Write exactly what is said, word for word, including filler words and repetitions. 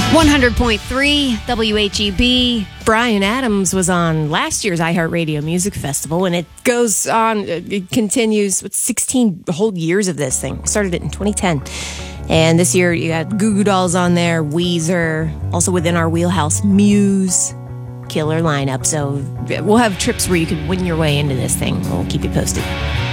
one hundred point three W H E B. Bryan Adams was on last year's iHeartRadio Music Festival, and it goes on, it continues with sixteen whole years of this thing. Started it in twenty ten. And this year you got Goo Goo Dolls on there, Weezer, also within our wheelhouse, Muse. Killer lineup. So we'll have trips where you can win your way into this thing. We'll keep you posted.